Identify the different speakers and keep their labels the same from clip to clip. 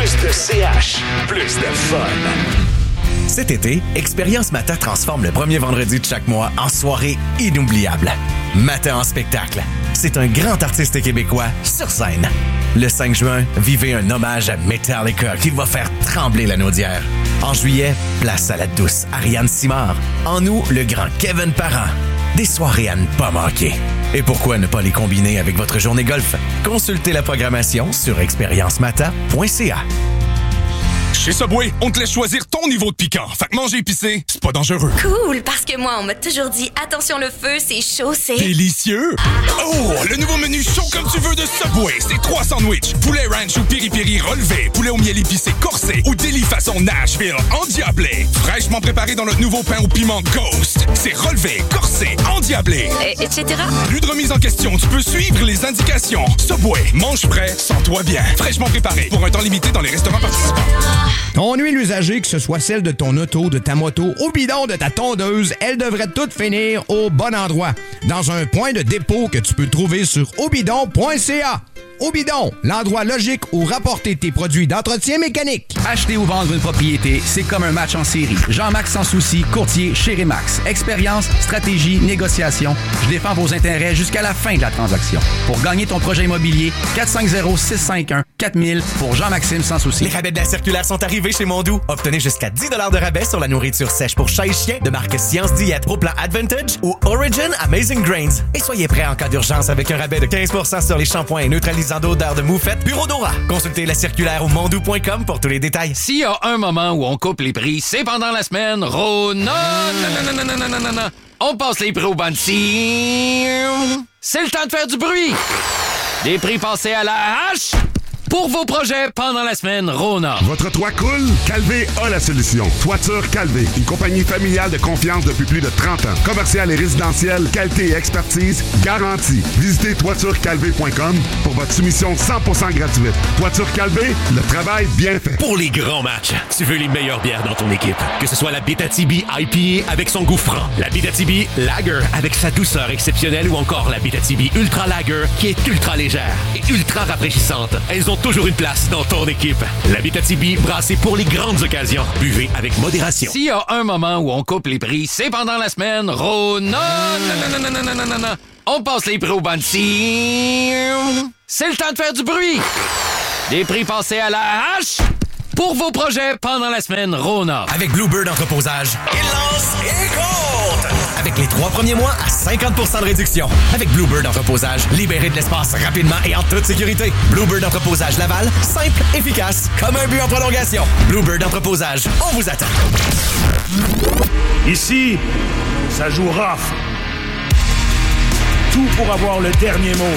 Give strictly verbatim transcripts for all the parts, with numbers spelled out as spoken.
Speaker 1: Plus de C H, plus de fun.
Speaker 2: Cet été, Expérience Mata transforme le premier vendredi de chaque mois en soirée inoubliable. Mata en spectacle. C'est un grand artiste québécois sur scène. Le cinq juin, vivez un hommage à Metallica qui va faire trembler la naudière. En juillet, place à la douce Ariane Simard. En août, le grand Kevin Parent. Des soirées à ne pas manquer. Et pourquoi ne pas les combiner avec votre journée golf? Consultez la programmation sur expérience mata point c a.
Speaker 3: Chez Subway, on te laisse choisir ton niveau de piquant. Fait que manger épicé, c'est pas dangereux.
Speaker 4: Cool, parce que moi, on m'a toujours dit, attention le feu, c'est chaud, c'est...
Speaker 3: Délicieux! Oh, le nouveau menu chaud comme tu veux de Subway, c'est trois sandwichs. Poulet ranch ou piri-piri relevé, poulet au miel épicé corsé ou délit façon Nashville endiablé. Fraîchement préparé dans notre nouveau pain au piment Ghost. C'est relevé, corsé, endiablé.
Speaker 4: Et, etc.
Speaker 3: Plus de remise en question, tu peux suivre les indications. Subway, mange frais, sens-toi bien. Fraîchement préparé pour un temps limité dans les restaurants participants.
Speaker 5: Ton huile usagée, que ce soit celle de ton auto, de ta moto ou bidon de ta tondeuse, elle devrait toutes finir au bon endroit. Dans un point de dépôt que tu peux trouver sur obidon point c a. Obidon, l'endroit logique où rapporter tes produits d'entretien mécanique.
Speaker 6: Acheter ou vendre une propriété, c'est comme un match en série. Jean-Max Sans Souci, courtier chez Remax. Expérience, stratégie, négociation. Je défends vos intérêts jusqu'à la fin de la transaction. Pour gagner ton projet immobilier, quatre cinq zéro, six cinq un, quatre mille pour Jean-Maxime Sans Souci.
Speaker 2: Les rabais de la circulaire sont arrivés chez Mondou. Obtenez jusqu'à dix dollars de rabais sur la nourriture sèche pour chat et chien de marque Science Diète au plan Advantage ou Origin Amazing Grains. Et soyez prêts en cas d'urgence avec un rabais de quinze pour cent sur les shampoings et neutralisants d'odeur de moufette Bureau Dora. Consultez la circulaire au mondou point com pour tous les détails.
Speaker 7: S'il y a un moment où on coupe les prix, c'est pendant la semaine Rona. Non, non, non, non, non, non, non, non. On passe les prix au ban de cire. C'est le temps de faire du bruit. Des prix passés à la hache pour vos projets pendant la semaine Rona.
Speaker 8: Votre toit coule? Calvé a la solution. Toiture Calvé, une compagnie familiale de confiance depuis plus de trente ans. Commercial et résidentiel, qualité et expertise garantie. Visitez toiture calvé point com pour votre soumission cent pour cent gratuite. Toiture Calvé, le travail bien fait.
Speaker 9: Pour les grands matchs, tu veux les meilleures bières dans ton équipe. Que ce soit la Abitibi I P A avec son goût franc, la Abitibi Lager avec sa douceur exceptionnelle ou encore la Abitibi Ultra Lager qui est ultra légère et ultra rafraîchissante. Elles ont toujours une place dans ton équipe. La Abitibi, brassée pour les grandes occasions. Buvez avec modération.
Speaker 7: S'il y a un moment où on coupe les prix, c'est pendant la semaine Rona. Non, non, non, non, non, non, non, non. On passe les prix au ban de cire. C'est le temps de faire du bruit. Des prix passés à la hache pour vos projets pendant la semaine Rona.
Speaker 2: Avec Bluebird Entreposage, il lance et compte! Avec les trois premiers mois à cinquante pour cent de réduction. Avec Bluebird Entreposage, libérez de l'espace rapidement et en toute sécurité. Bluebird Entreposage Laval, simple, efficace, comme un but en prolongation. Bluebird Entreposage, on vous attend.
Speaker 10: Ici, ça joue rough. Tout pour avoir le dernier mot.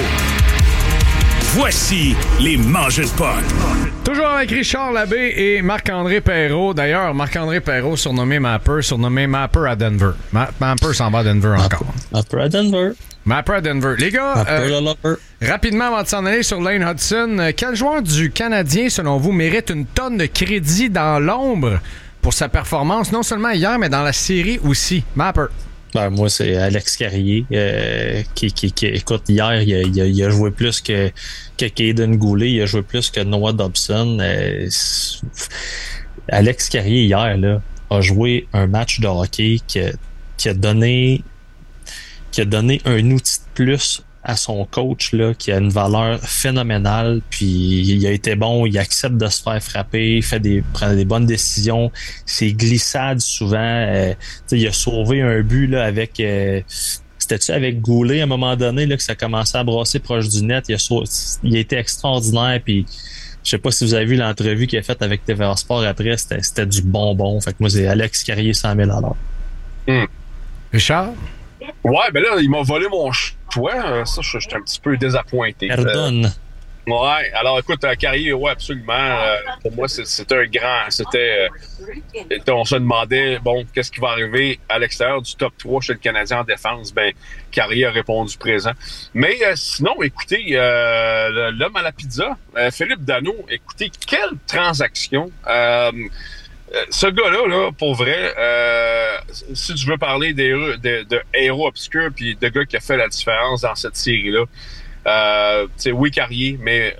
Speaker 10: Voici les mangeux de pot.
Speaker 11: Toujours avec Richard Labbé et Marc-André Perrault. D'ailleurs, Marc-André Perrault, surnommé Mapper, surnommé Mapper à Denver. Ma- Mapper s'en va à Denver encore.
Speaker 12: Mapper à Denver.
Speaker 11: Mapper à Denver. Les gars, euh, rapidement avant de s'en aller sur Lane Hudson, euh, quel joueur du Canadien, selon vous, mérite une tonne de crédit dans l'ombre pour sa performance, non seulement hier, mais dans la série aussi? Mapper.
Speaker 12: Ben, moi, c'est Alex Carrier euh, qui, qui, qui, écoute, hier, il a, il a, il a joué plus que, que Caden Goulet, il a joué plus que Noah Dobson. Euh, Alex Carrier, hier, là, a joué un match de hockey qui a, qui a donné qui a donné un outil de plus à son coach, là, qui a une valeur phénoménale, puis il a été bon, il accepte de se faire frapper, il fait des, prend des bonnes décisions, ses glissades souvent, euh, il a sauvé un but là, avec, euh, c'était-tu avec Goulet à un moment donné là, que ça commençait à brasser proche du net, il a, sauvé, il a été extraordinaire, puis je sais pas si vous avez vu l'entrevue qu'il a faite avec T V A Sport après, c'était, c'était du bonbon, fait que moi c'est Alex Carrier cent mille dollars.
Speaker 11: Mm. Richard?
Speaker 13: Ouais, ben là, il m'a volé mon choix. Ça, je suis un petit peu désappointé.
Speaker 12: Pardonne.
Speaker 13: Euh, ouais, alors écoute, euh, Carrier, ouais, absolument. Euh, pour moi, c'est, c'était un grand. C'était. Euh, on se demandait, bon, qu'est-ce qui va arriver à l'extérieur du top trois chez le Canadien en défense? Ben, Carrier a répondu présent. Mais euh, sinon, écoutez, euh, l'homme à la pizza, euh, Philippe Danault, écoutez, quelle transaction! Euh, Ce gars-là, là, pour vrai, euh, si tu veux parler des, de, de héros obscurs puis de gars qui a fait la différence dans cette série-là, euh, tu sais, oui, Carrier, mais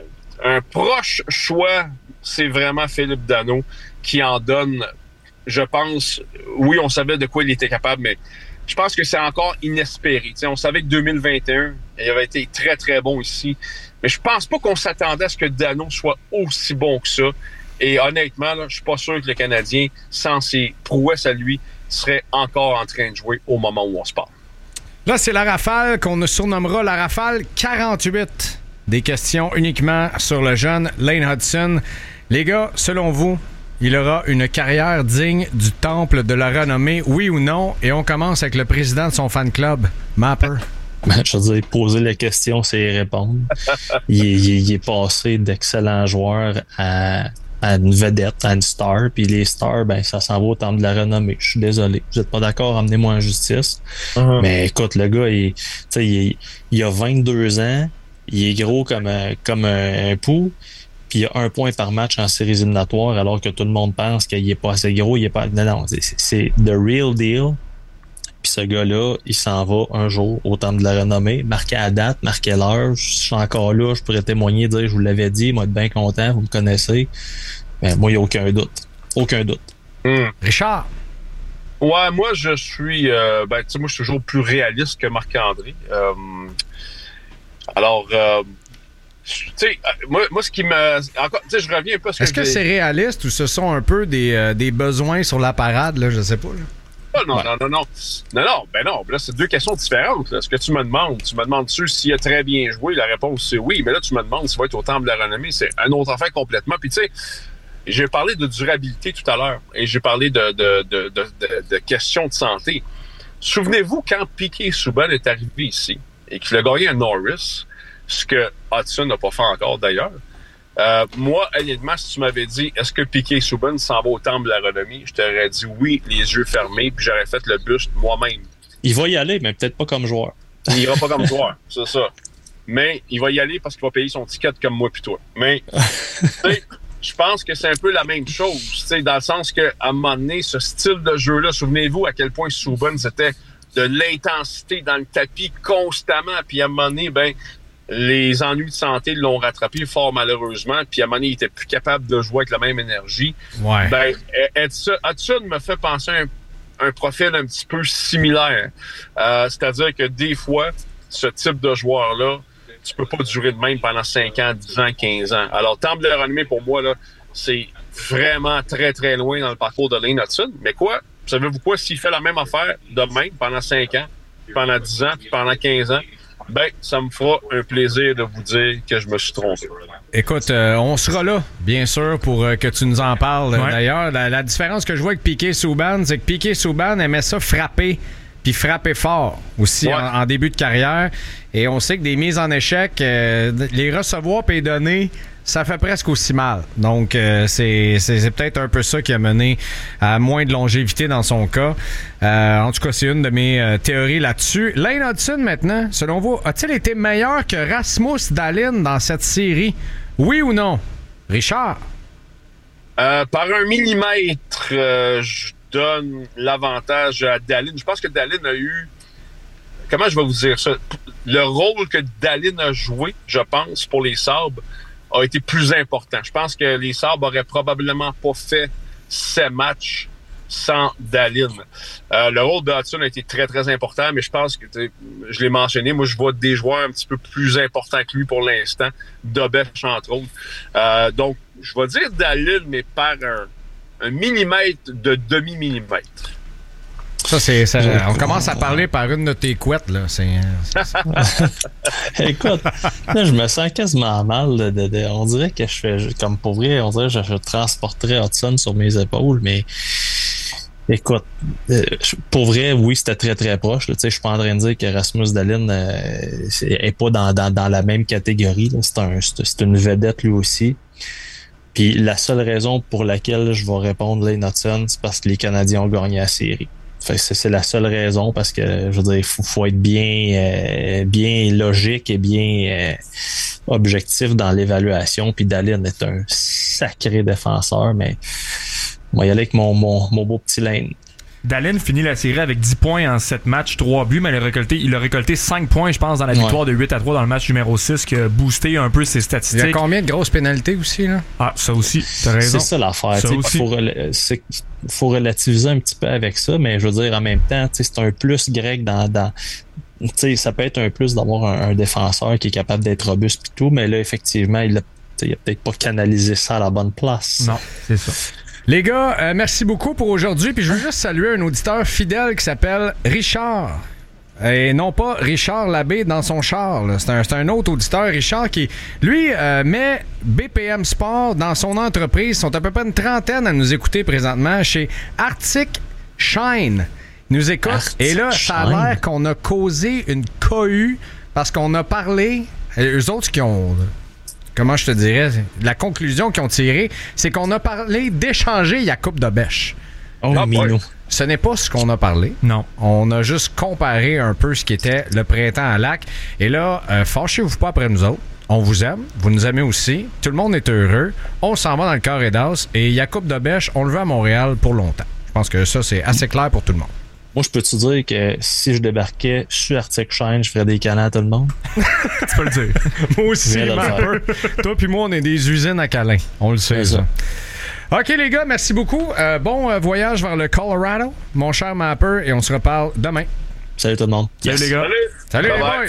Speaker 13: un proche choix, c'est vraiment Philippe Danault qui en donne, je pense, oui, on savait de quoi il était capable, mais je pense que c'est encore inespéré. T'sais, on savait que deux mille vingt et un, il avait été très, très bon ici. Mais je pense pas qu'on s'attendait à ce que Danault soit aussi bon que ça. Et honnêtement, là, je suis pas sûr que le Canadien, sans ses prouesses à lui, serait encore en train de jouer au moment où on se parle.
Speaker 11: Là, c'est la rafale qu'on surnommera la rafale quarante-huit. Des questions uniquement sur le jeune Lane Hutson. Les gars, selon vous, il aura une carrière digne du temple de la renommée, oui ou non? Et on commence avec le président de son fan club, Mapper.
Speaker 12: Ben, je veux dire, poser la question, c'est y répondre. il, il, il est passé d'excellents joueurs à, à une vedette, à une star. Puis les stars, ben ça s'en va au temple de la renommée. Je suis désolé. Vous n'êtes pas d'accord? Amenez-moi en justice. Uh-huh. Mais écoute, le gars, il, il, il a vingt-deux ans. Il est gros comme un, comme un, un pou. Puis il a un point par match en séries éliminatoires, alors que tout le monde pense qu'il est pas assez gros. Il est pas. Non, non, c'est, c'est the real deal. Puis ce gars-là, il s'en va un jour au temple de la renommée, marqué la date, marqué l'heure. Je suis encore là, je pourrais témoigner, dire je vous l'avais dit, moi, être bien content, vous me connaissez. Ben, moi, il n'y a aucun doute. Aucun doute.
Speaker 13: Mm.
Speaker 11: Richard?
Speaker 13: Ouais, moi, je suis. Euh, ben, tu sais, moi, je suis toujours plus réaliste que Marc-André. Euh, alors. Euh, Tu sais, moi, moi, ce qui me. Encore, tu sais, je reviens un peu à ce que
Speaker 11: Est-ce que c'est réaliste ou ce sont un peu des, euh, des besoins sur la parade, là? Je sais pas, là.
Speaker 13: Ah, non,
Speaker 11: ouais.
Speaker 13: non, non, non. Non, non, ben non. Là, c'est deux questions différentes. Là. Ce que tu me demandes, tu me demandes-tu s'il a très bien joué? La réponse, c'est oui. Mais là, tu me demandes s'il va être au temple de la renommée. C'est un autre affaire complètement. Puis, tu sais, j'ai parlé de durabilité tout à l'heure et j'ai parlé de, de, de, de, de, de questions de santé. Souvenez-vous, quand Piquet Souban est arrivé ici et qu'il a gagné un Norris, ce que Hudson n'a pas fait encore d'ailleurs. Euh, moi, honnêtement, si tu m'avais dit est-ce que Piquet Souban s'en va au temple de la renommée, je t'aurais dit oui, les yeux fermés, puis j'aurais fait le buste moi-même.
Speaker 12: Il va y aller, mais peut-être pas comme joueur.
Speaker 13: Il ira pas comme joueur, c'est ça. Mais il va y aller parce qu'il va payer son ticket comme moi puis toi. Mais je pense que c'est un peu la même chose, dans le sens qu'à un moment donné, ce style de jeu-là, souvenez-vous à quel point Souban, c'était de l'intensité dans le tapis constamment, puis à un moment donné, ben les ennuis de santé l'ont rattrapé fort malheureusement, puis à un moment donné, il était plus capable de jouer avec la même énergie.
Speaker 11: Ouais.
Speaker 13: Ben, Hudson me fait penser à un, un profil un petit peu similaire. Euh, c'est-à-dire que des fois, ce type de joueur-là, tu peux pas durer de même pendant cinq ans, dix ans, quinze ans. Alors, temple de la renommée, pour moi, là, c'est vraiment très, très loin dans le parcours de Lane Hutson. Mais quoi? Savez-vous quoi? S'il fait la même affaire de même pendant cinq ans, pendant dix ans, puis pendant quinze ans, ben, ça me fera un plaisir de vous dire que je me suis trompé.
Speaker 11: Écoute, euh, on sera là, bien sûr, pour euh, que tu nous en parles.
Speaker 13: Ouais.
Speaker 11: D'ailleurs, la, la différence que je vois avec Piquet Souban, c'est que Piquet Souban aimait ça frapper, puis frapper fort aussi ouais. en, en début de carrière. Et on sait que des mises en échec, euh, les recevoir et les donner, ça fait presque aussi mal. Donc, euh, c'est, c'est, c'est peut-être un peu ça qui a mené à moins de longévité dans son cas. Euh, en tout cas, c'est une de mes euh, théories là-dessus. Lane Hutson, maintenant, selon vous, a-t-il été meilleur que Rasmus Dahlin dans cette série? Oui ou non? Richard?
Speaker 13: Euh, par un millimètre, euh, je donne l'avantage à Dahlin. Je pense que Dahlin a eu... Comment je vais vous dire ça? Le rôle que Dahlin a joué, je pense, pour les Sabres, a été plus important. Je pense que les Sabres auraient probablement pas fait ces matchs sans Dahlin. Euh, le rôle de Hudson a été très, très important, mais je pense que, je l'ai mentionné, moi, je vois des joueurs un petit peu plus importants que lui pour l'instant, Dobech, entre autres. Euh, donc, je vais dire Dahlin, mais par un, un millimètre de demi-millimètre.
Speaker 11: Ça, c'est, ça, on commence à parler par une de tes couettes, là. C'est, c'est...
Speaker 12: Écoute, là, je me sens quasiment mal. De, de, de, on dirait que je fais, comme pour vrai, on dirait que je, je transporterais Hudson sur mes épaules, mais écoute, euh, pour vrai, oui, c'était très, très proche. Je suis pas en train de dire que Rasmus Dahlin euh, est pas dans, dans, dans la même catégorie. Là. C'est, un, c'est, c'est une vedette, lui aussi. Puis la seule raison pour laquelle je vais répondre Lane Hutson, c'est parce que les Canadiens ont gagné la série. Fait que c'est, c'est la seule raison parce que, je veux dire, il faut, faut être bien, euh, bien logique et bien euh, objectif dans l'évaluation. Puis Dahlin est un sacré défenseur, mais on va y aller avec mon, mon, mon beau petit Lane.
Speaker 14: Dallin finit la série avec dix points en sept matchs, trois buts, mais il a récolté, il a récolté cinq points, je pense, dans la victoire ouais. de huit à trois dans le match numéro six, qui a boosté un peu ses statistiques.
Speaker 11: Il y a combien de grosses pénalités aussi, là?
Speaker 14: Ah, ça aussi, t'as raison.
Speaker 12: C'est ça l'affaire. Il faut, faut relativiser un petit peu avec ça, mais je veux dire, en même temps, c'est un plus grec dans... dans T'sais, ça peut être un plus d'avoir un, un défenseur qui est capable d'être robuste et tout, mais là, effectivement, il a, il a peut-être pas canalisé ça à la bonne place.
Speaker 14: Non, c'est ça.
Speaker 11: Les gars, euh, merci beaucoup pour aujourd'hui. Puis je veux juste saluer un auditeur fidèle qui s'appelle Richard. Et non pas Richard Labbé dans son char. Là. C'est, un, c'est un autre auditeur, Richard, qui, lui, euh, met B P M Sport dans son entreprise. Ils sont à peu près une trentaine à nous écouter présentement chez Arctic Shine. Ils nous écoutent. Arctic Et là, ça a l'air qu'on a causé une cohue parce qu'on a parlé... Eux autres qui ont... Comment je te dirais? La conclusion qu'ils ont tirée, c'est qu'on a parlé d'échanger Jakub Dobeš.
Speaker 12: Oh, ah, Minou.
Speaker 11: Ce n'est pas ce qu'on a parlé.
Speaker 14: Non.
Speaker 11: On a juste comparé un peu ce qui était le printemps à Lac. Et là, euh, fâchez-vous pas après nous autres. On vous aime. Vous nous aimez aussi. Tout le monde est heureux. On s'en va dans le Carré d'As. Et Jakub Dobeš, on le veut à Montréal pour longtemps. Je pense que ça, c'est assez clair pour tout le monde.
Speaker 12: Moi, je peux te dire que si je débarquais sur Arctic Shine, je ferais des câlins à tout le monde.
Speaker 14: Tu peux le dire.
Speaker 11: Moi aussi, Mapper. Toi puis moi, on est des usines à câlins. On le sait, ça. ça. OK, les gars, merci beaucoup. Euh, bon euh, voyage vers le Colorado, mon cher Mapper, et on se reparle demain.
Speaker 12: Salut tout le monde.
Speaker 14: Salut, yes. les gars.
Speaker 11: Salut, Salut les boys.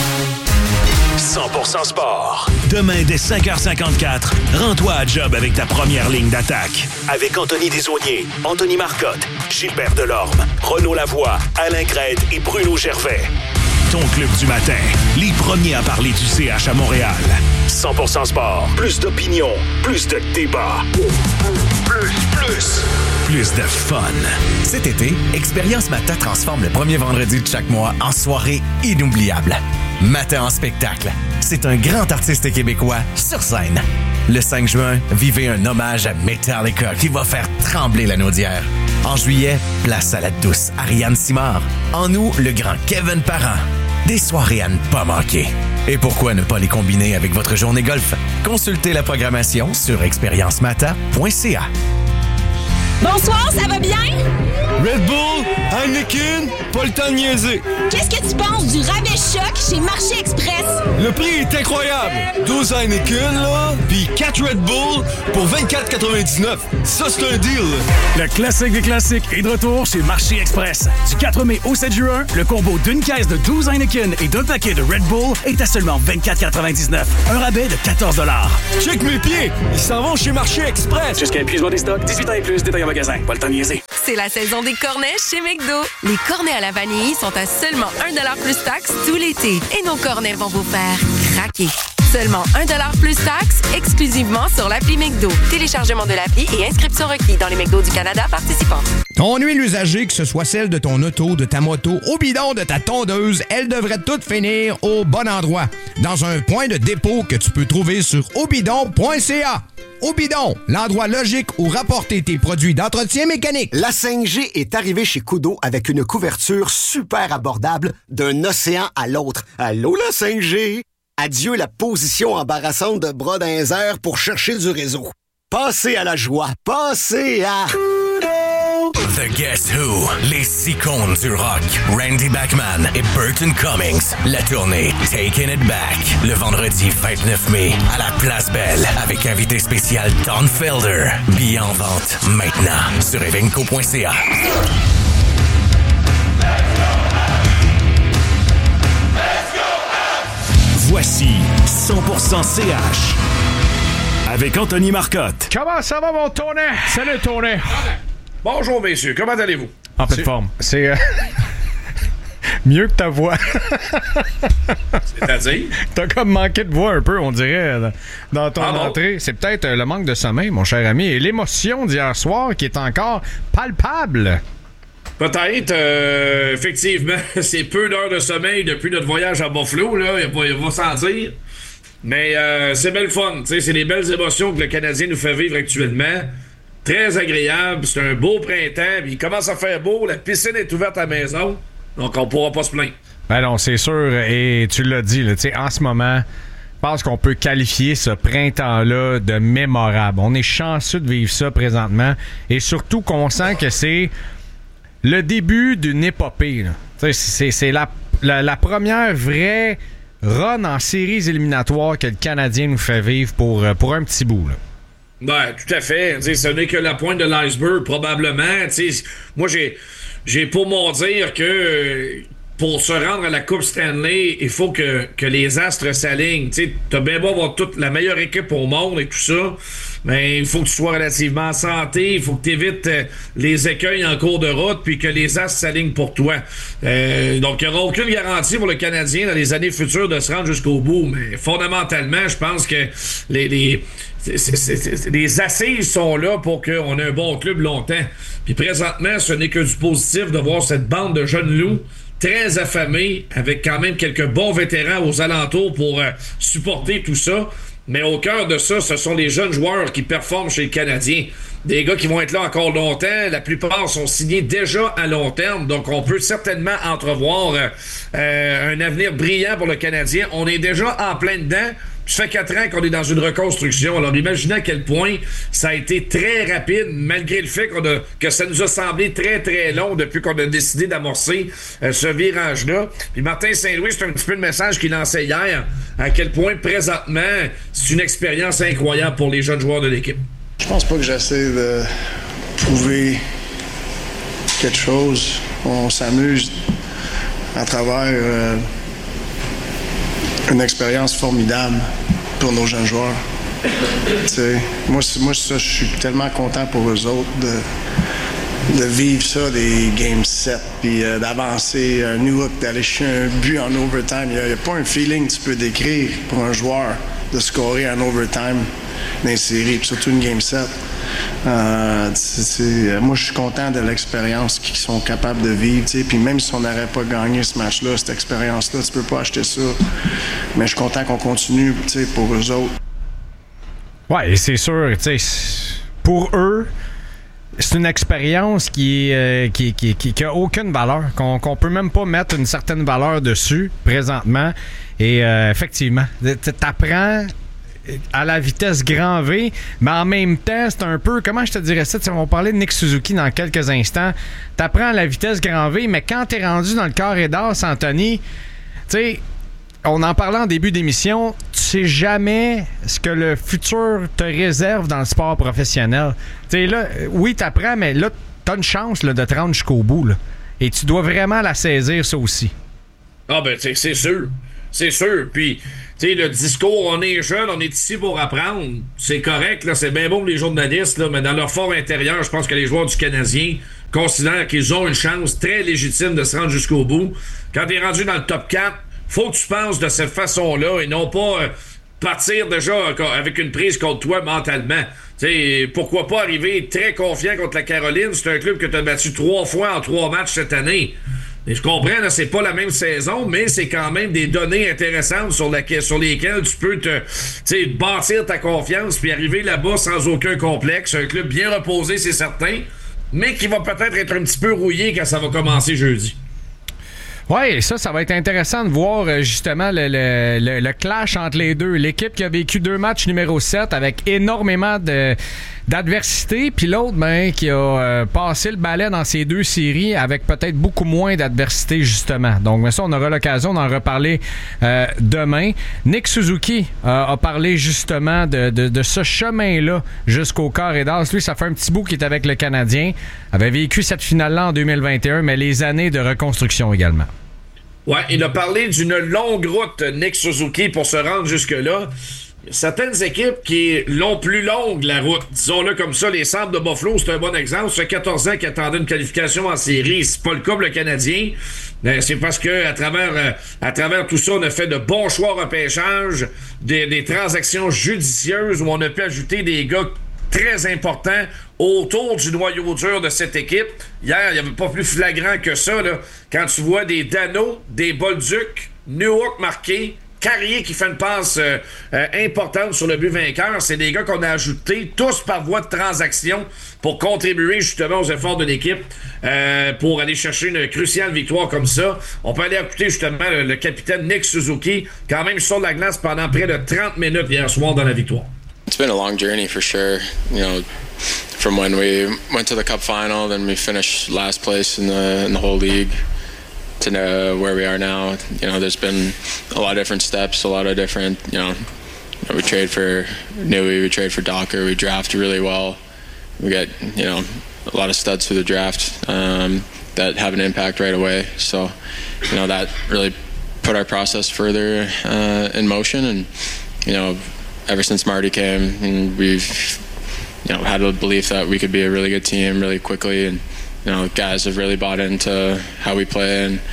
Speaker 1: cent pour cent sport. Demain, dès cinq heures cinquante-quatre, rends-toi à job avec ta première ligne d'attaque. Avec Anthony Desaulniers, Anthony Marcotte, Gilbert Delorme, Renaud Lavoie, Alain Crête et Bruno Gervais. Ton club du matin, les premiers à parler du C H à Montréal. cent pour cent sport, plus d'opinion, plus de débat. Plus, plus, plus de fun.
Speaker 2: Cet été, Expérience Matin transforme le premier vendredi de chaque mois en soirée inoubliable. Matin en spectacle. C'est un grand artiste québécois sur scène. Le cinq juin, vivez un hommage à Metallica qui va faire trembler la Naudière. En juillet, place à la douce Ariane Simard. En août, le grand Kevin Parent. Des soirées à ne pas manquer. Et pourquoi ne pas les combiner avec votre journée golf? Consultez la programmation sur expérience mata point c a.
Speaker 15: Bonsoir, ça va bien?
Speaker 16: Red Bull, Heineken, pas le temps de niaiser.
Speaker 15: Qu'est-ce que tu penses du rabais choc chez Marché Express?
Speaker 16: Le prix est incroyable. douze Heineken, là, puis quatre Red Bull pour vingt-quatre quatre-vingt-dix-neuf. Ça, c'est un deal.
Speaker 10: Le classique des classiques est de retour chez Marché Express. Du quatre mai au sept juin, le combo d'une caisse de douze Heineken et d'un paquet de Red Bull est à seulement vingt-quatre quatre-vingt-dix-neuf. Un rabais de quatorze dollars.
Speaker 16: Check mes pieds, ils s'en vont chez Marché Express.
Speaker 10: Jusqu'à épuisement des stocks, dix-huit ans et plus, détail en magasin. Pas le temps de niaiser.
Speaker 4: C'est la saison des cornets chez McDo. Les cornets à la vanille sont à seulement un dollar plus taxe tout l'été. Et nos cornets vont vous faire craquer. Seulement un dollar plus taxe, exclusivement sur l'appli McDo. Téléchargement de l'appli et inscription requis dans les McDo du Canada participants.
Speaker 5: Ton huile usagée, que ce soit celle de ton auto, de ta moto, au bidon de ta tondeuse, elle devrait toutes finir au bon endroit. Dans un point de dépôt que tu peux trouver sur obidon point c a. Obidon, l'endroit logique où rapporter tes produits d'entretien mécanique.
Speaker 17: La cinq G est arrivée chez Kudo avec une couverture super abordable d'un océan à l'autre. Allô, la cinq G? Adieu la position embarrassante de bras dans les airs pour chercher du réseau. Passez à la joie. Passez à...
Speaker 2: The Guess Who, les icônes du rock, Randy Bachman et Burton Cummings. La tournée Taking It Back, le vendredi vingt-neuf mai, à la Place Belle, avec invité spécial Don Felder. Billets en vente maintenant sur evenco point c a.
Speaker 1: Voici cent pour cent C H avec Anthony Marcotte.
Speaker 11: Comment ça va, mon Tony? Salut, Tony.
Speaker 18: Bonjour, messieurs. Comment allez-vous?
Speaker 11: En pleine forme. C'est euh... mieux que ta voix.
Speaker 18: C'est-à-dire?
Speaker 11: T'as comme manqué de voix un peu, on dirait, dans ton ah entrée. Bon? C'est peut-être le manque de sommeil, mon cher ami, et l'émotion d'hier soir qui est encore palpable.
Speaker 18: Peut-être, euh, effectivement, c'est peu d'heures de sommeil depuis notre voyage à Buffalo, là, il va, il va sentir. Mais euh, c'est belle fun, tu sais, c'est des belles émotions que le Canadien nous fait vivre actuellement. Très agréable, c'est un beau printemps, puis il commence à faire beau, la piscine est ouverte à la maison, donc on pourra pas se plaindre.
Speaker 11: Ben non, c'est sûr, et tu l'as dit, tu sais, en ce moment, je pense qu'on peut qualifier ce printemps-là de mémorable. On est chanceux de vivre ça présentement, et surtout qu'on sent que c'est le début d'une épopée. C'est, c'est, c'est la, la, la première vraie run en séries éliminatoires que le Canadien nous fait vivre pour, pour un petit bout. Là.
Speaker 18: Ben, tout à fait. T'sais, ce n'est que la pointe de l'iceberg, probablement. T'sais, moi, j'ai, j'ai pour mon dire que pour se rendre à la Coupe Stanley, il faut que, que les astres s'alignent. Tu as bien beau avoir toute la meilleure équipe au monde et tout ça, mais il faut que tu sois relativement en santé, il faut que tu évites euh, les écueils en cours de route, puis que les astres s'alignent pour toi. Euh, donc, il n'y aura aucune garantie pour le Canadien dans les années futures de se rendre jusqu'au bout, mais fondamentalement, je pense que les... les C'est, c'est, c'est, les assises sont là pour qu'on ait un bon club longtemps. Puis présentement, ce n'est que du positif de voir cette bande de jeunes loups très affamés, avec quand même quelques bons vétérans aux alentours pour euh, supporter tout ça. Mais au cœur de ça, ce sont les jeunes joueurs qui performent chez le Canadien. Des gars qui vont être là encore longtemps. La plupart sont signés déjà à long terme. Donc, on peut certainement entrevoir euh, euh, un avenir brillant pour le Canadien. On est déjà en plein dedans. Ça fait quatre ans qu'on est dans une reconstruction. Alors, imaginez à quel point ça a été très rapide, malgré le fait qu'on a, que ça nous a semblé très, très long depuis qu'on a décidé d'amorcer euh, ce virage-là. Puis Martin Saint-Louis, c'est un petit peu le message qu'il lançait hier, à quel point, présentement, c'est une expérience incroyable pour les jeunes joueurs de l'équipe.
Speaker 19: Je pense pas que j'essaie de prouver quelque chose. On s'amuse à travers... Euh une expérience formidable pour nos jeunes joueurs. T'sais, moi, moi ça, je suis tellement content pour eux autres de, de vivre ça, des Game sept, puis euh, d'avancer un New Hook, d'aller chercher un but en overtime. Il n'y a, a pas un feeling que tu peux décrire pour un joueur de scorer en overtime dans une série, puis surtout une Game sept. Euh, c'est, c'est, moi, je suis content de l'expérience qu'ils sont capables de vivre. Puis même si on n'aurait pas gagné ce match-là, cette expérience-là, tu peux pas acheter ça. Mais je suis content qu'on continue pour eux autres.
Speaker 11: Ouais, c'est sûr. Pour eux, c'est une expérience qui, euh, qui, qui, qui, qui a aucune valeur, qu'on, qu'on peut même pas mettre une certaine valeur dessus présentement. Et euh, effectivement, t'apprends à la vitesse grand V, mais en même temps, c'est un peu, comment je te dirais ça, on va parler de Nick Suzuki dans quelques instants, t'apprends à la vitesse grand V, mais quand t'es rendu dans le carré d'as, Anthony, tu sais, on en parlait en début d'émission, tu sais jamais ce que le futur te réserve dans le sport professionnel. Tu sais, là, oui, t'apprends, mais là, t'as une chance là, de te rendre jusqu'au bout, là, et tu dois vraiment la saisir, ça aussi.
Speaker 18: Ah ben, c'est, c'est sûr, c'est sûr, puis... Tu sais, le discours, on est jeune, on est ici pour apprendre, c'est correct, là, c'est bien beau pour les journalistes, là, mais dans leur fort intérieur, je pense que les joueurs du Canadien considèrent qu'ils ont une chance très légitime de se rendre jusqu'au bout. Quand t'es rendu dans le top quatre, faut que tu penses de cette façon-là et non pas euh, partir déjà avec une prise contre toi mentalement. Tu sais, pourquoi pas arriver très confiant contre la Caroline? C'est un club que tu as battu trois fois en trois matchs cette année. Et je comprends, là, c'est pas la même saison, mais c'est quand même des données intéressantes sur, la, sur lesquelles tu peux te bâtir ta confiance puis arriver là-bas sans aucun complexe. Un club bien reposé, c'est certain, mais qui va peut-être être un petit peu rouillé quand ça va commencer jeudi.
Speaker 11: Oui, ça, ça va être intéressant de voir justement le, le, le, le clash entre les deux. L'équipe qui a vécu deux matchs numéro sept avec énormément de, d'adversité, puis l'autre ben, qui a euh, passé le balai dans ces deux séries avec peut-être beaucoup moins d'adversité, justement. Donc, mais ça, on aura l'occasion d'en reparler euh, demain. Nick Suzuki euh, a parlé justement de, de, de ce chemin-là jusqu'au carré d'as. Lui, ça fait un petit bout qu'il est avec le Canadien. Avait vécu cette finale-là en deux mille vingt et un, mais les années de reconstruction également.
Speaker 18: Ouais, il a parlé d'une longue route, Nick Suzuki, pour se rendre jusque-là. Certaines équipes qui l'ont plus longue, la route. Disons-le comme ça, les Sabres de Buffalo, c'est un bon exemple. Ça fait quatorze ans qu'ils attendaient une qualification en série. C'est pas le cas pour le Canadien. C'est parce que à travers, à travers tout ça, on a fait de bons choix repêchage, des, des transactions judicieuses où on a pu ajouter des gars très important autour du noyau dur de cette équipe. Hier, il n'y avait pas plus flagrant que ça, là. Quand tu vois des Dano, des Bolduc, New York marqués, Carrier qui fait une passe euh, euh, importante sur le but vainqueur, c'est des gars qu'on a ajoutés tous par voie de transaction pour contribuer justement aux efforts de l'équipe euh, pour aller chercher une cruciale victoire comme ça. On peut aller écouter justement le, le capitaine Nick Suzuki, quand même sur la glace pendant près de trente minutes hier soir dans la victoire.
Speaker 20: It's been a long journey for sure. You know, from when we went to the Cup final, then we finished last place in the in the whole league, to uh, where we are now. You know, there's been a lot of different steps, a lot of different, you know, you know we trade for Nui, we trade for Docker, we draft really well. We get, you know, a lot of studs through the draft um, that have an impact right away. So, you know, that really put our process further uh, in motion. And, you know, ever since Marty came, and we've, you know, had a belief that we could be a really good team really quickly. And, you know, guys have really bought into how we play and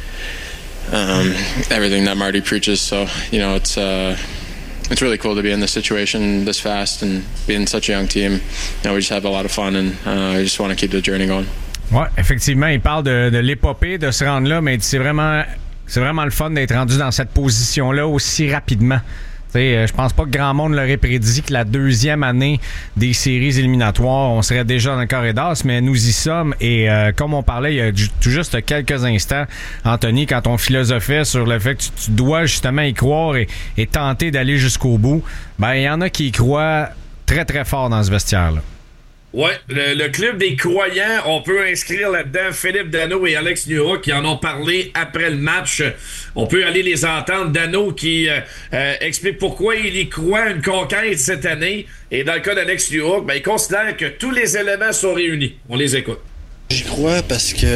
Speaker 20: um, everything that Marty preaches. So, you know, it's uh, it's really cool to be in this situation this fast and being such a young team. You know, we just have a lot of fun, and uh, I just want to keep the journey going.
Speaker 11: Ouais, effectivement, il parle de, de l'épopée de se rendre là, mais c'est vraiment, c'est vraiment le fun d'être rendu dans cette position-là aussi rapidement. T'sais, je pense pas que grand monde l'aurait prédit que la deuxième année des séries éliminatoires, on serait déjà dans le corridor, mais nous y sommes. Et euh, comme on parlait il y a tout juste quelques instants, Anthony, quand on philosophait sur le fait que tu, tu dois justement y croire et, et tenter d'aller jusqu'au bout, ben il y en a qui y croient très très fort dans ce vestiaire-là.
Speaker 18: Ouais, le, le club des croyants, on peut inscrire là-dedans Philippe Danault et Alex Newhook qui en ont parlé après le match. On peut aller les entendre. Danault qui euh, euh, explique pourquoi il y croit à une conquête cette année. Et dans le cas d'Alex Newhook, ben, il considère que tous les éléments sont réunis. On les écoute.
Speaker 21: J'y crois parce que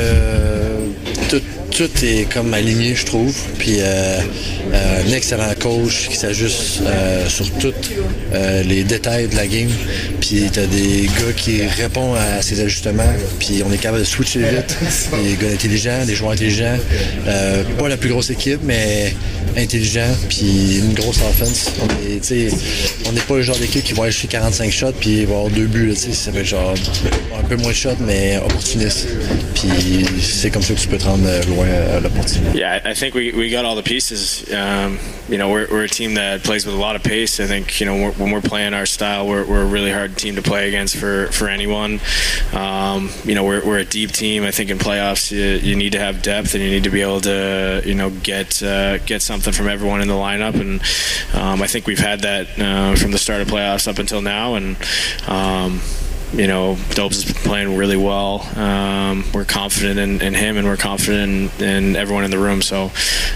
Speaker 21: tout, tout est comme aligné, je trouve. Puis euh, euh, un excellent coach qui s'ajuste euh, sur tous euh, les détails de la game. Puis t'as des gars qui répondent à ces ajustements. Puis on est capable de switcher vite. Des gars intelligents, des joueurs intelligents. Euh, pas la plus grosse équipe, mais intelligent. Puis une grosse offense. On est, on n'est pas le genre d'équipe qui va aller chercher quarante-cinq shots puis va avoir deux buts. Là, ça va être genre un peu moins de shots, mais opportuniste. Puis c'est comme ça que tu peux te rendre loin à l'opportunité.
Speaker 22: Yeah, I think we, we got all the pieces. Um, you know, we're, we're a team that plays with a lot of pace. I think, you know, we're, when we're playing our style, we're, we're a really hard team to play against for, for anyone. Um, you know, we're, we're a deep team. I think in playoffs, you, you need to have depth and you need to be able to, you know, get uh, get something from everyone in the lineup. And um, I think we've had that uh, from the start of playoffs up until now. And, um, you know, Dobes has been playing really well. Um, we're confident in, in him, and we're confident in, in everyone in the room. So,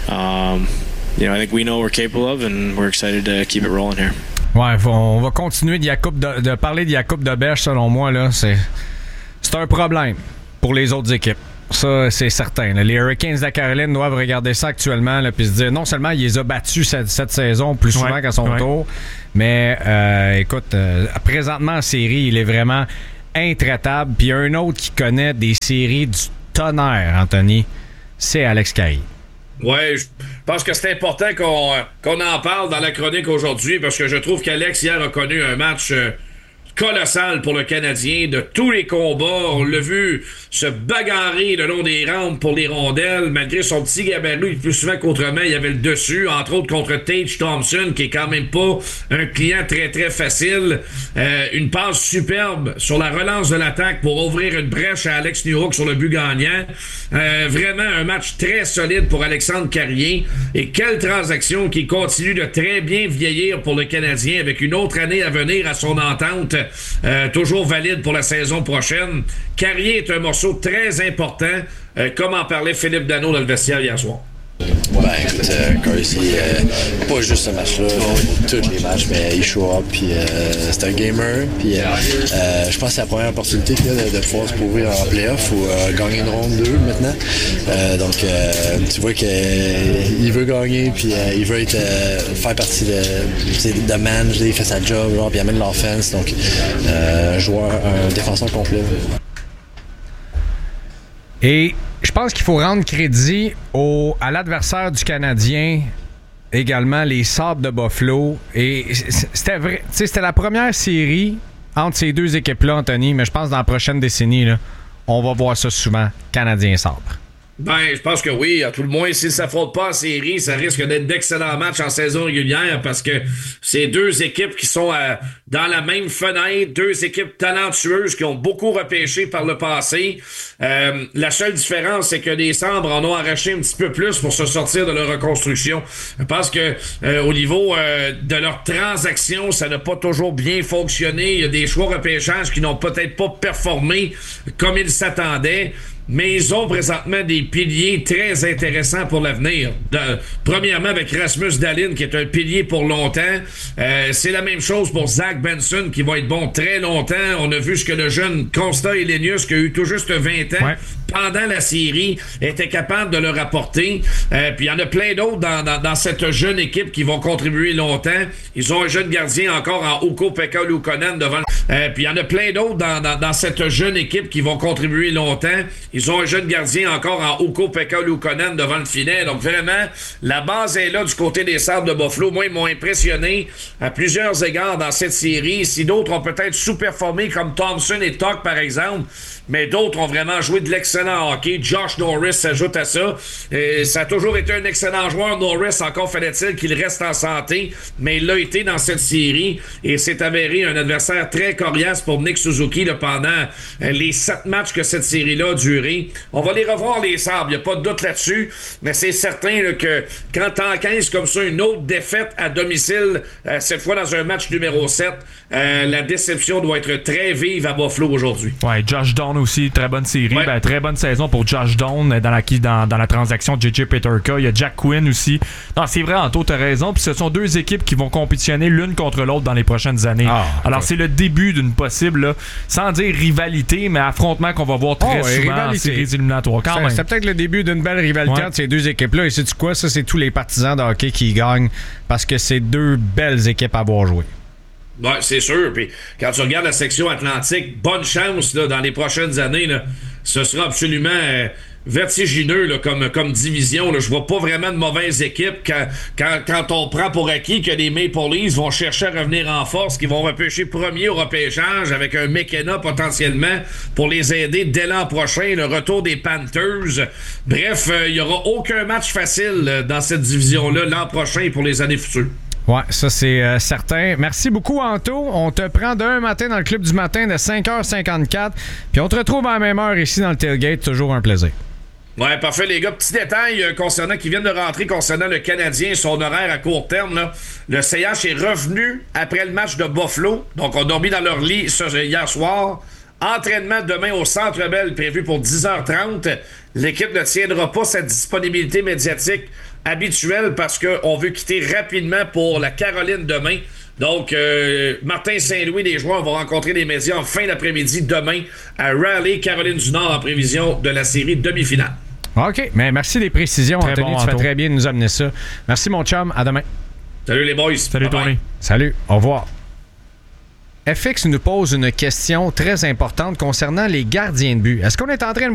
Speaker 22: um, you know, I think we know what we're capable of, and we're excited to keep it rolling here.
Speaker 11: Ouais, faut, on va continuer de, Jacob de, de parler de Jacob Deberge, selon moi. Là, c'est, c'est un problème pour les autres équipes. Ça, c'est certain. Là. Les Hurricanes de la Caroline doivent regarder ça actuellement et se dire non seulement il les a battus cette, cette saison plus souvent ouais, qu'à son ouais. tour, mais euh, écoute, euh, présentement en série, il est vraiment intraitable. Puis un autre qui connaît des séries du tonnerre, Anthony, c'est Alex Caillet.
Speaker 18: Ouais, je pense que c'est important qu'on, qu'on en parle dans la chronique aujourd'hui parce que je trouve qu'Alex hier a connu un match euh, colossal pour le Canadien, de tous les combats. On l'a vu se bagarrer le long des rampes pour les rondelles, malgré son petit gabarit, plus souvent qu'autrement, il y avait le dessus, entre autres contre Tage Thompson, qui est quand même pas un client très très facile. Euh, une passe superbe sur la relance de l'attaque pour ouvrir une brèche à Alex Newhook sur le but gagnant. Euh, vraiment un match très solide pour Alexandre Carrier. Et quelle transaction qui continue de très bien vieillir pour le Canadien avec une autre année à venir à son entente. Euh, toujours valide pour la saison prochaine. Carrier est un morceau très important, euh, comme en parlait Philippe Danault dans le vestiaire hier soir.
Speaker 21: Ben écoute, euh, Carrier, c'est euh, pas juste ce match-là, euh, tous les matchs, mais il show up, puis euh, c'est un gamer, puis euh, euh, je pense que c'est la première opportunité là, de, de pouvoir se prouver en playoff ou euh, gagner une ronde deux maintenant. Euh, donc euh, tu vois qu'il euh, veut gagner, puis euh, il veut être, euh, faire partie de, de man, il fait sa job, genre, puis il amène l'offense, donc euh, un joueur, un défenseur complet.
Speaker 11: Et je pense qu'il faut rendre crédit au, à l'adversaire du Canadien, également les Sabres de Buffalo. Et c'était vrai, c'était la première série entre ces deux équipes-là, Anthony, mais je pense que dans la prochaine décennie, là, on va voir ça souvent, Canadien-Sabres.
Speaker 18: Ben, je pense que oui. À tout le moins, s'ils ne s'affrontent pas en série, ça risque d'être d'excellents matchs en saison régulière parce que c'est deux équipes qui sont à, dans la même fenêtre, deux équipes talentueuses qui ont beaucoup repêché par le passé. Euh, la seule différence, c'est que les Sabres en ont arraché un petit peu plus pour se sortir de leur reconstruction. Je pense que euh, au niveau euh, de leurs transactions, ça n'a pas toujours bien fonctionné. Il y a des choix repêchage qui n'ont peut-être pas performé comme ils s'attendaient. Mais ils ont présentement des piliers très intéressants pour l'avenir. De, premièrement, avec Rasmus Dahlin, qui est un pilier pour longtemps. Euh, c'est la même chose pour Zach Benson, qui va être bon très longtemps. On a vu ce que le jeune Constant Elenius, qui a eu tout juste vingt ans, ouais. pendant la série, était capable de leur apporter. Euh, puis il y en a plein d'autres dans, dans, dans cette jeune équipe qui vont contribuer longtemps. Ils ont un jeune gardien encore en Ukko-Pekka Luukkonen devant. Euh, puis il y en a plein d'autres dans, dans, dans cette jeune équipe qui vont contribuer longtemps. Ils ont un jeune gardien encore en Ukko-Pekka Luukkonen devant le filet. Donc vraiment, la base est là du côté des Sabres de Buffalo. Moi, ils m'ont impressionné à plusieurs égards dans cette série. Si d'autres ont peut-être sous-performé, comme Thompson et Tuch, par exemple, mais d'autres ont vraiment joué de l'excellent hockey. Josh Norris s'ajoute à ça. Et ça a toujours été un excellent joueur. Norris, encore fallait-il qu'il reste en santé, mais il l'a été dans cette série et s'est avéré un adversaire très coriace pour Nick Suzuki là, pendant les sept matchs que cette série-là a duré. On va les revoir, les Sabres, il n'y a pas de doute là-dessus, mais c'est certain là, que quand t'encaisses comme ça une autre défaite à domicile, euh, cette fois dans un match numéro sept, euh, la déception doit être très vive à Buffalo aujourd'hui.
Speaker 14: Ouais, Josh Doan aussi, très bonne série,
Speaker 18: ouais.
Speaker 14: ben, très bonne saison pour Josh Doan dans la, dans, dans la transaction de J J Peterka. Il y a Jack Quinn aussi. Non, c'est vrai, Anto, t'as raison. Puis ce sont deux équipes qui vont compétitionner l'une contre l'autre dans les prochaines années. Ah, Alors, okay. c'est le début d'une possible, là, sans dire rivalité, mais affrontement qu'on va voir très oh, souvent rivalité. en séries éliminatoires. Quand
Speaker 11: c'est,
Speaker 14: même.
Speaker 11: c'est peut-être le début d'une belle rivalité ouais. entre ces deux équipes-là. Et sais-tu quoi? Ça, c'est tous les partisans de hockey qui gagnent parce que c'est deux belles équipes à avoir joué.
Speaker 18: Ouais, c'est sûr. Puis quand tu regardes la section Atlantique, bonne chance là, dans les prochaines années. Là, ce sera absolument euh, vertigineux là, comme, comme division. Là. Je vois pas vraiment de mauvaises équipes quand, quand, quand on prend pour acquis que les Maple Leafs vont chercher à revenir en force, qu'ils vont repêcher premier au repêchage avec un McKenna potentiellement pour les aider dès l'an prochain. Le retour des Panthers. Bref, il euh, n'y aura aucun match facile euh, dans cette division-là l'an prochain pour les années futures.
Speaker 11: Ouais, ça c'est euh, certain. Merci beaucoup, Anto. On te prend d'un matin dans le club du matin de cinq heures cinquante-quatre. Puis on te retrouve à la même heure ici dans le tailgate. Toujours un plaisir.
Speaker 18: Ouais, parfait, les gars. Petit détail euh, concernant qui viennent de rentrer concernant le Canadien et son horaire à court terme. Là. Le C H est revenu après le match de Buffalo. Donc, on a dormi dans leur lit ce, hier soir. Entraînement demain au Centre Bell prévu pour dix heures trente. L'équipe ne tiendra pas sa disponibilité médiatique habituelle parce qu'on veut quitter rapidement pour la Caroline demain. Donc, euh, Martin Saint-Louis, les joueurs vont rencontrer les médias en fin d'après-midi demain à Raleigh, Caroline du Nord, en prévision de la série demi-finale.
Speaker 11: OK, mais merci des précisions, très Anthony. Bon, tu Anto. fais très bien de nous amener ça. Merci, mon chum. À demain.
Speaker 18: Salut, les boys.
Speaker 14: Salut, Tony.
Speaker 11: Salut. Au revoir. F X nous pose une question très importante concernant les gardiens de but. Est-ce qu'on est en train de